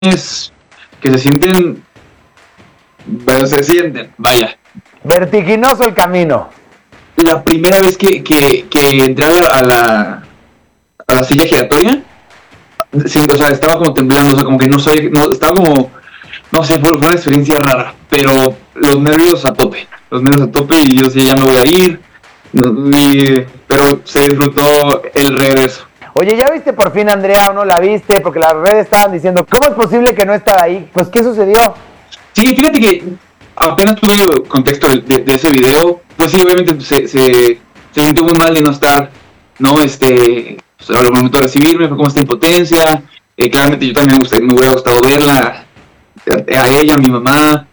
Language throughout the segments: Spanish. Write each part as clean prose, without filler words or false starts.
que se sienten, pero se sienten, vaya. Vertiginoso el camino. La primera vez que entré a la silla giratoria, sí, o sea, estaba como temblando, o sea, como que estaba como, no sé, fue una experiencia rara, pero los nervios a tope, y yo sí, ya me voy a ir, pero se disfrutó el regreso. Oye, ¿ya viste por fin, Andrea, o no la viste? Porque las redes estaban diciendo, ¿cómo es posible que no estaba ahí? Pues, ¿qué sucedió? Sí, fíjate que apenas tuve contexto de ese video, pues sí, obviamente se sintió muy mal de no estar, ¿no? Pues, al momento de recibirme, fue como esta impotencia, claramente yo también me hubiera gustado verla, a ella, a mi mamá,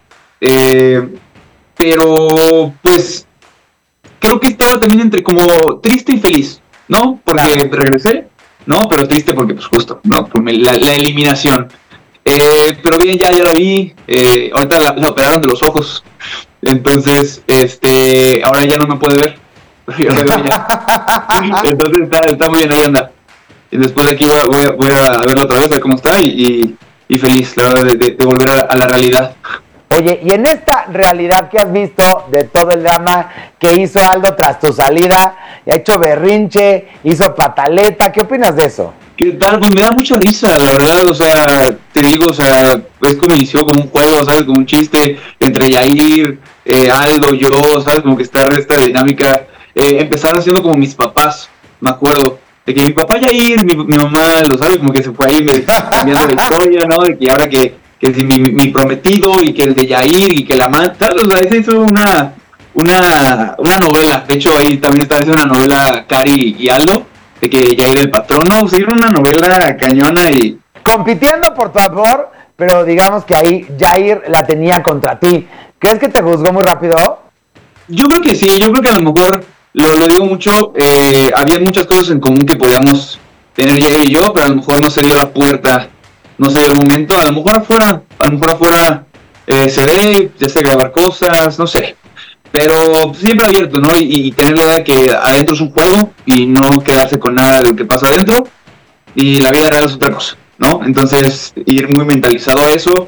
pero pues creo que estaba también entre como triste y feliz, ¿no? Porque regresé, ¿no? Pero triste porque pues justo, ¿no? Por la eliminación. Pero bien, ya la vi, ahorita la operaron de los ojos, entonces, ahora ya no me puede ver, yo la veo ya. Entonces está muy bien, ahí anda. Y después de aquí voy a verla otra vez, a ver cómo está, y feliz, la verdad, de volver a la realidad. Oye, y en esta realidad que has visto de todo el drama que hizo Aldo tras tu salida, ha hecho berrinche, hizo pataleta, ¿qué opinas de eso? ¿Qué tal? Pues me da mucha risa, la verdad, o sea, te digo, o sea, es como inició como un juego, ¿sabes? Como un chiste entre Yair, Aldo, yo, ¿sabes? Como que está esta dinámica. Empezaron siendo como mis papás, me acuerdo, de que mi papá Yair, mi mamá, lo sabe, como que se fue ahí cambiando la historia, ¿no? De que ahora que si mi prometido y que el de Yair y que la mata, o sea, se hizo una novela. De hecho, ahí también está haciendo una novela Cari y Aldo, de que Yair el patrono, se hicieron una novela cañona y... Compitiendo por tu amor, pero digamos que ahí Yair la tenía contra ti. ¿Crees que te juzgó muy rápido? Yo creo que sí, yo creo que a lo mejor, lo digo mucho, había muchas cosas en común que podíamos tener Yair y yo, pero a lo mejor no se dio la puerta, no se dio el momento, a lo mejor afuera se ve, ya sé, grabar cosas, no sé. Pero siempre abierto, ¿no? Y tener la idea de que adentro es un juego y no quedarse con nada de lo que pasa adentro, y la vida real es otra cosa, ¿no? Entonces, ir muy mentalizado a eso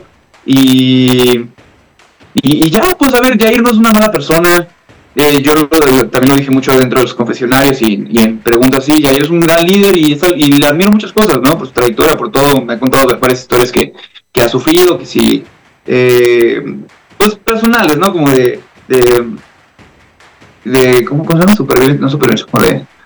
y ya, pues a ver, Yair no es una mala persona. Yo también lo dije mucho dentro de los confesionarios y en preguntas así. Yair es un gran líder y le admiro muchas cosas, ¿no? Por su trayectoria, por todo. Me ha contado varias historias que ha sufrido, que sí, pues personales, ¿no? Como de ¿cómo se llama? Supervivencia, no supervivencia, como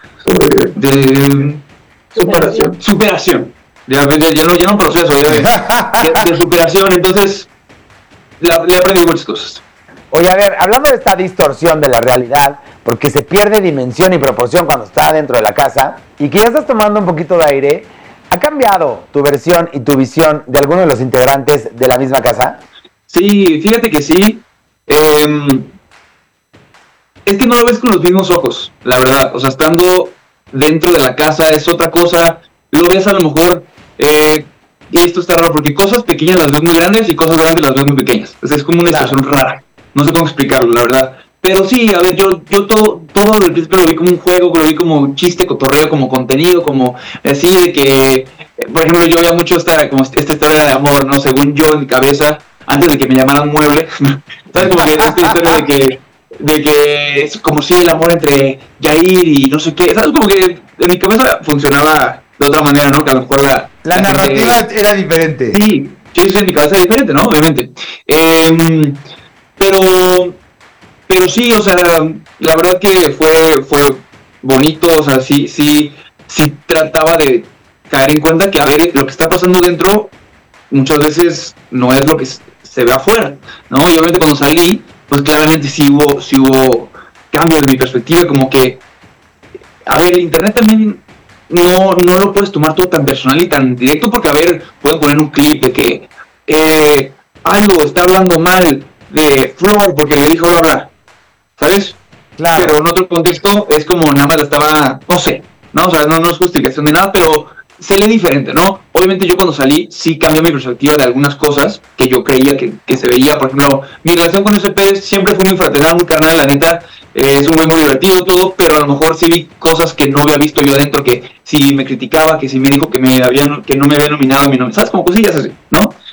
de superación. Ya no proceso, de superación. Entonces, le aprendí muchas cosas. Oye, a ver, hablando de esta distorsión de la realidad, porque se pierde dimensión y proporción cuando está dentro de la casa, y que ya estás tomando un poquito de aire, ¿ha cambiado tu versión y tu visión de alguno de los integrantes de la misma casa? Sí, fíjate que sí. Es que no lo ves con los mismos ojos, la verdad. O sea, estando dentro de la casa es otra cosa. Lo ves a lo mejor, y esto está raro, porque cosas pequeñas las ves muy grandes y cosas grandes las ves muy pequeñas. O sea, es como una situación rara. No sé cómo explicarlo, la verdad. Pero sí, a ver, yo todo al principio lo vi como un juego, lo vi como un chiste, cotorreo, como contenido, como así de que, por ejemplo, yo veía mucho esta historia de amor, ¿no? Según yo en mi cabeza, antes de que me llamaran mueble, ¿sabes? Como que esta historia de que es como si el amor entre Yair y no sé qué, ¿sabes? Como que en mi cabeza funcionaba de otra manera, ¿no? Que a lo mejor la narrativa era diferente. Sí, en mi cabeza era diferente, ¿no? Obviamente. Pero sí, o sea, la verdad que fue bonito, o sea, sí trataba de caer en cuenta que, a ver, lo que está pasando dentro muchas veces no es lo que se ve afuera, ¿no? Y obviamente cuando salí, pues claramente sí hubo cambios de mi perspectiva, como que, a ver, el internet también no lo puedes tomar todo tan personal y tan directo, porque, a ver, pueden poner un clip de que Aldo está hablando mal de Flor porque le dijo Bárbara, ¿sabes? Claro. Pero en otro contexto es como nada más la estaba, no sé, ¿no? O sea, no es justificación de nada, pero se lee diferente, ¿no? Obviamente yo cuando salí sí cambió mi perspectiva de algunas cosas que yo creía que se veía. Por ejemplo, mi relación con SP siempre fue muy fraternal, muy carnal, la neta. es un güey muy divertido todo, pero a lo mejor sí vi cosas que no había visto yo adentro, que si me criticaba, que si me dijo que no me había nominado a mi nombre, ¿sabes? Como cosillas así, ¿no?